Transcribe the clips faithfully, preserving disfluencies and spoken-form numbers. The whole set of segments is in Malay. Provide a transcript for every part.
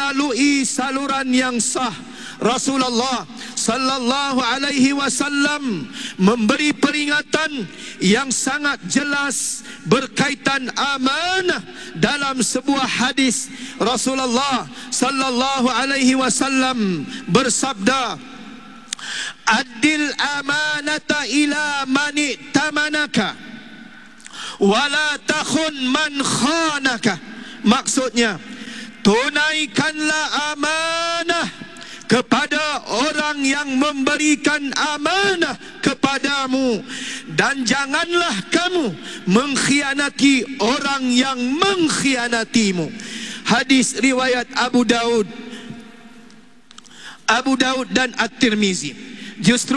melalui saluran yang sah. Rasulullah sallallahu alaihi wasallam memberi peringatan yang sangat jelas berkaitan amanah dalam sebuah hadis. Rasulullah sallallahu alaihi wasallam bersabda, "Addil amanata ila man tamanaka wala takhun man khanaka." Maksudnya, tunaikanlah amanah kepada orang yang memberikan amanah kepadamu, dan janganlah kamu mengkhianati orang yang mengkhianatimu. Hadis riwayat Abu Daud Abu Daud dan At-Tirmizi. Justru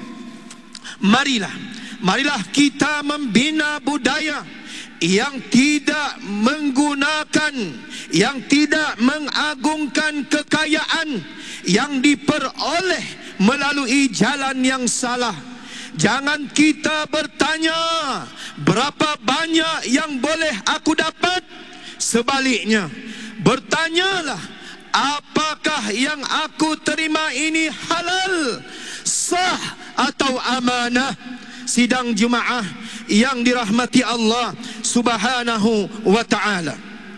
marilah marilah kita membina budaya yang tidak menggunakan, yang tidak mengagungkan kekayaan yang diperoleh melalui jalan yang salah. Jangan kita bertanya, berapa banyak yang boleh aku dapat? Sebaliknya, bertanyalah, apakah yang aku terima ini halal, sah atau amanah? Sidang Jumaah yang dirahmati Allah Subhanahu wa ta'ala,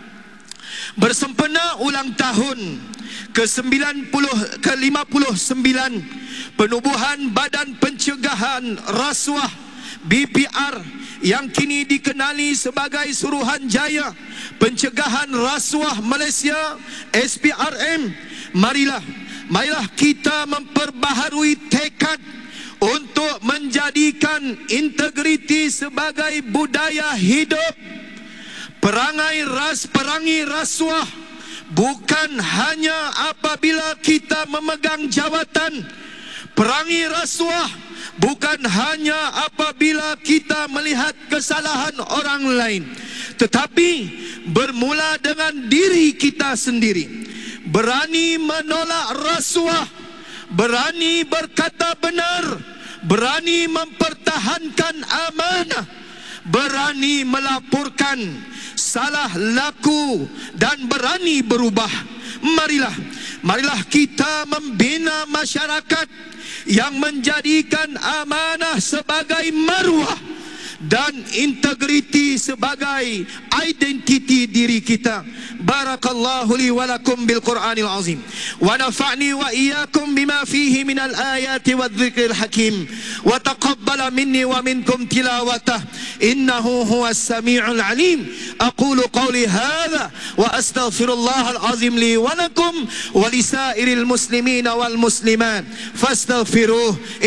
bersempena ulang tahun ke sembilan puluh ke lima puluh sembilan penubuhan Badan Pencegahan Rasuah B P R yang kini dikenali sebagai Suruhanjaya Pencegahan Rasuah Malaysia S P R M. Marilah marilah kita memperbaharui tekad untuk menjadikan integriti sebagai budaya hidup. Perangai ras perangi rasuah bukan hanya apabila kita memegang jawatan. Perangi rasuah bukan hanya apabila kita melihat kesalahan orang lain, tetapi bermula dengan diri kita sendiri. Berani menolak rasuah, berani berkata benar, berani mempertahankan amanah, berani melaporkan salah laku, dan berani berubah. Marilah marilah kita membina masyarakat yang menjadikan amanah sebagai maruah dan integriti sebagai identiti diri kita. Barakallahu li wa lakum bil Qur'anil azim, wa nafa'ni wa iyyakum bima fihi minal ayati wadh-dhikril hakim, wa taqabbala minni wa minkum tilawatah, innahu huwas sami'ul alim. Aqulu qawli hadha wa astaghfirullahal azim li wa lakum wa lisairil muslimina wal muslimat fastaghfiruh.